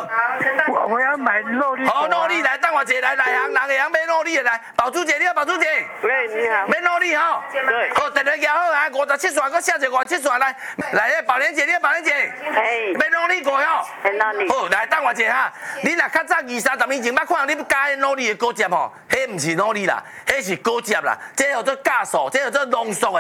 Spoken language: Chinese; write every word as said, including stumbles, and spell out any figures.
我我要买诺丽。 好，诺丽来，等我一下来，内行人会晓买诺丽的来，宝珠姐，你好，宝珠姐。 喂，你好。 买诺丽吼。 对。 好，电话摇好啊，五十七线，搁写一个五十七线来，来，宝莲姐，你好，宝莲姐。 哎。 买诺丽过吼。 买诺丽。 好，来，等我一下哈。你若较早二三十年前捌看到你加诺丽的果汁吼，迄毋是诺丽啦，迄是果汁啦，这叫做酵素，这叫做浓缩的。